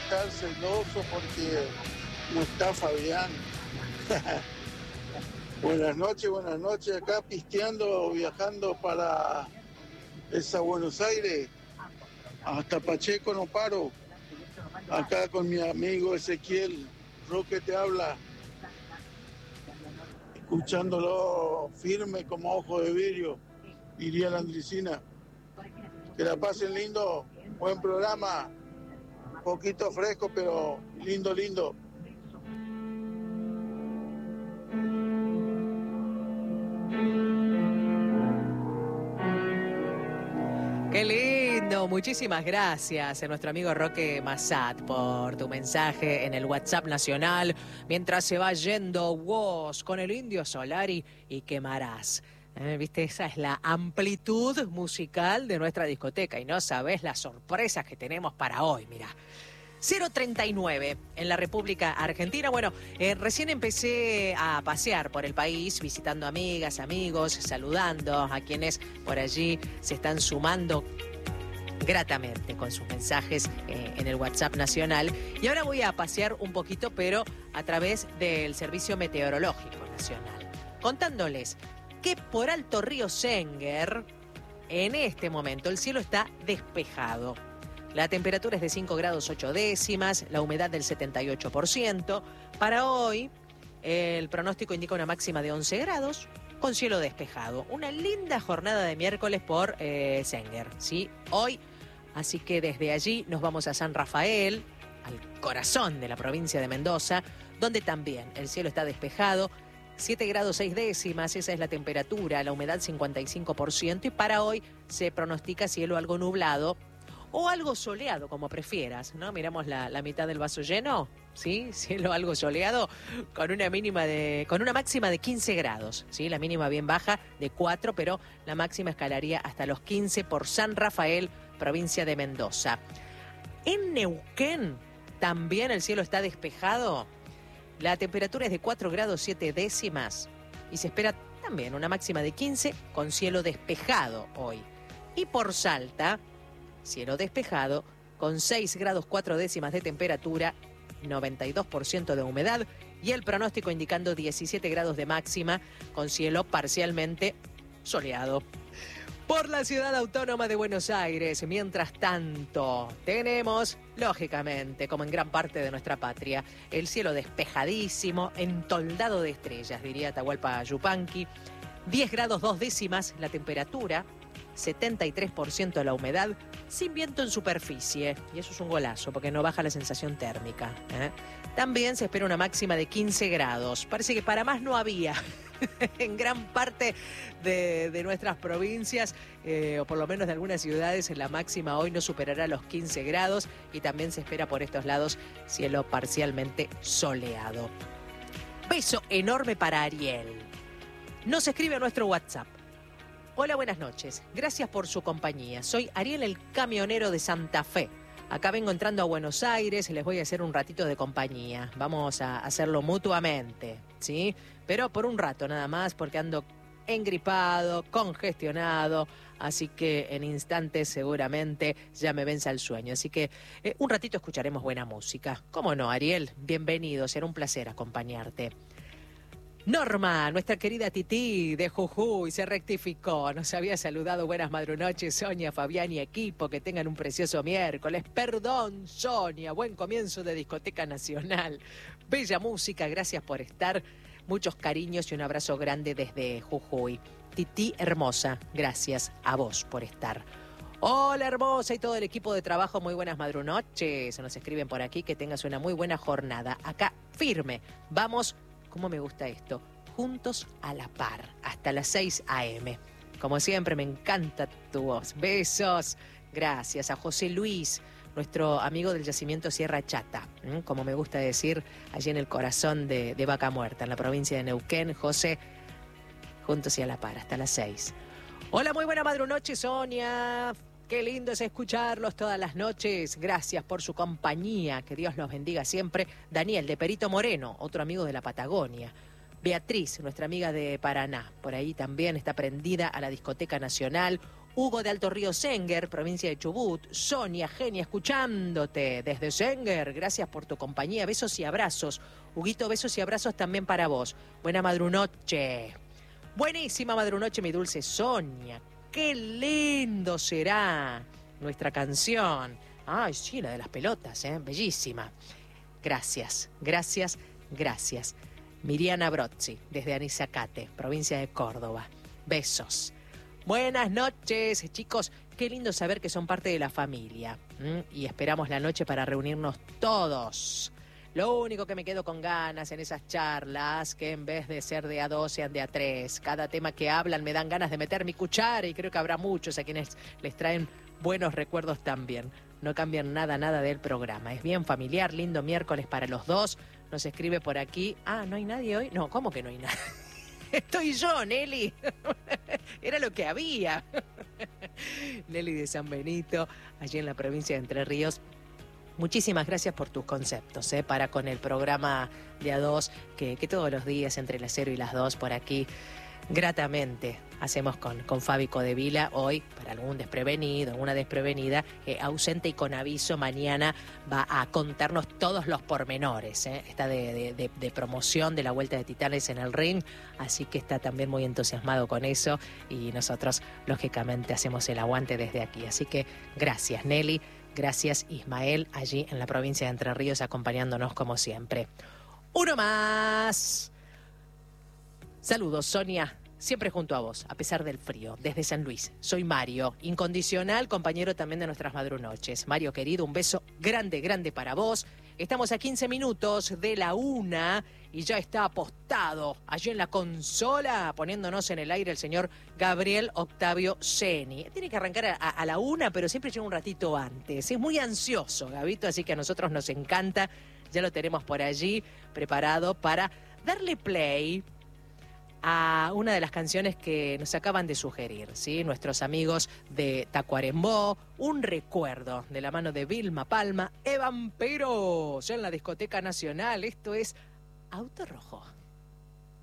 estar celoso porque no está Fabián. Buenas noches, acá pisteando, viajando para esa Buenos Aires, hasta Pacheco no paro, acá con mi amigo Ezequiel, Roque te habla, escuchándolo firme como ojo de vidrio, diría la Andricina. Que la pasen lindo, buen programa, poquito fresco, pero lindo. ¡Qué lindo! Muchísimas gracias a nuestro amigo Roque Massat por tu mensaje en el WhatsApp nacional. Mientras se va yendo vos con el Indio Solari y Quemarás. ¿Viste? Esa es la amplitud musical de nuestra discoteca y no sabés las sorpresas que tenemos para hoy, mirá. 039 en la República Argentina. Bueno, recién empecé a pasear por el país, visitando amigas, amigos, saludando a quienes por allí se están sumando gratamente con sus mensajes en el WhatsApp nacional. Y ahora voy a pasear un poquito, pero a través del Servicio Meteorológico Nacional, contándoles que por Alto Río Senguer, en este momento, el cielo está despejado. La temperatura es de 5 grados 8 décimas, la humedad del 78%. Para hoy, el pronóstico indica una máxima de 11 grados, con cielo despejado. Una linda jornada de miércoles por Senguer, ¿sí? Hoy, así que desde allí nos vamos a San Rafael, al corazón de la provincia de Mendoza, donde también el cielo está despejado. 7 grados 6 décimas, esa es la temperatura, la humedad 55%. Y para hoy se pronostica cielo algo nublado, o algo soleado, como prefieras, ¿no? Miramos la mitad del vaso lleno, ¿sí? Cielo algo soleado, con una máxima de 15 grados, ¿sí? La mínima bien baja, de 4, pero la máxima escalaría hasta los 15 por San Rafael, provincia de Mendoza. En Neuquén también el cielo está despejado. La temperatura es de 4 grados 7 décimas y se espera también una máxima de 15 con cielo despejado hoy. Y por Salta, cielo despejado, con 6 grados 4 décimas de temperatura, 92% de humedad y el pronóstico indicando 17 grados de máxima con cielo parcialmente soleado. Por la ciudad autónoma de Buenos Aires, mientras tanto, tenemos, lógicamente, como en gran parte de nuestra patria, el cielo despejadísimo, entoldado de estrellas, diría Atahualpa Yupanqui, 10 grados 2 décimas la temperatura, 73% la humedad, sin viento en superficie. Y eso es un golazo, porque no baja la sensación térmica. También se espera una máxima de 15 grados. Parece que para más no había en gran parte de nuestras provincias, o por lo menos de algunas ciudades, la máxima hoy no superará los 15 grados. Y también se espera por estos lados cielo parcialmente soleado. Beso enorme para Ariel. Nos escribe a nuestro WhatsApp. Hola, buenas noches. Gracias por su compañía. Soy Ariel, el camionero de Santa Fe. Acá vengo entrando a Buenos Aires y les voy a hacer un ratito de compañía. Vamos a hacerlo mutuamente, ¿sí? Pero por un rato nada más, porque ando engripado, congestionado, así que en instantes seguramente ya me venza el sueño. Así que un ratito escucharemos buena música. ¿Cómo no, Ariel? Bienvenido, será un placer acompañarte. Norma, nuestra querida Tití de Jujuy, se rectificó. Nos había saludado. Buenas madrunoches, Sonia, Fabián y equipo. Que tengan un precioso miércoles. Perdón, Sonia. Buen comienzo de Discoteca Nacional. Bella música, gracias por estar. Muchos cariños y un abrazo grande desde Jujuy. Tití hermosa, gracias a vos por estar. Hola hermosa y todo el equipo de trabajo, muy buenas madrunoches. Nos escriben por aquí, que tengas una muy buena jornada. Acá, firme. Vamos. ¿Cómo me gusta esto? Juntos a la par, hasta las 6 a.m. Como siempre, me encanta tu voz. Besos. Gracias a José Luis, nuestro amigo del yacimiento Sierra Chata, como me gusta decir, allí en el corazón de Vaca Muerta, en la provincia de Neuquén. José, juntos y a la par, hasta las 6. Hola, muy buena madrunoche, Sonia. Qué lindo es escucharlos todas las noches. Gracias por su compañía. Que Dios los bendiga siempre. Daniel, de Perito Moreno, otro amigo de la Patagonia. Beatriz, nuestra amiga de Paraná. Por ahí también está prendida a la Discoteca Nacional. Hugo de Alto Río Senguer, provincia de Chubut. Sonia, genia, escuchándote desde Senguer. Gracias por tu compañía. Besos y abrazos. Huguito, besos y abrazos también para vos. Buena madrunoche. Buenísima madrunoche, mi dulce Sonia. Qué lindo será nuestra canción. Ay, sí, la de las pelotas, bellísima. Gracias, gracias, gracias. Miriana Brozzi, desde Anizacate, provincia de Córdoba. Besos. Buenas noches, chicos. Qué lindo saber que son parte de la familia. Y esperamos la noche para reunirnos todos. Lo único que me quedo con ganas en esas charlas, que en vez de ser de A2 sean de A3. Cada tema que hablan me dan ganas de meter mi cuchara y creo que habrá muchos a quienes les traen buenos recuerdos también. No cambian nada del programa. Es bien familiar, lindo miércoles para los dos. Nos escribe por aquí. Ah, ¿no hay nadie hoy? No, ¿cómo que no hay nadie? Estoy yo, Nelly. Era lo que había. Nelly de San Benito, allí en la provincia de Entre Ríos. Muchísimas gracias por tus conceptos, para con el programa de A2, que todos los días entre las 0 y las 2 por aquí, gratamente hacemos con Fabi Codevila. Hoy, para algún desprevenido, alguna desprevenida, ausente y con aviso, mañana va a contarnos todos los pormenores. Está de promoción de la Vuelta de Titanes en el ring, así que está también muy entusiasmado con eso y nosotros, lógicamente, hacemos el aguante desde aquí. Así que gracias, Nelly. Gracias, Ismael, allí en la provincia de Entre Ríos, acompañándonos como siempre. Uno más. Saludos, Sonia, siempre junto a vos, a pesar del frío, desde San Luis. Soy Mario, incondicional, compañero también de nuestras madrunoches. Mario, querido, un beso grande, grande para vos. Estamos a 15 minutos de la 1 y ya está apostado allí en la consola, poniéndonos en el aire el señor Gabriel Octavio Ceni. Tiene que arrancar a la 1, pero siempre llega un ratito antes. Es muy ansioso, Gabito, así que a nosotros nos encanta. Ya lo tenemos por allí preparado para darle play a una de las canciones que nos acaban de sugerir, ¿sí? Nuestros amigos de Tacuarembó, un recuerdo de la mano de Vilma Palma, Evan Pero, ya en la Discoteca Nacional. Esto es Auto Rojo.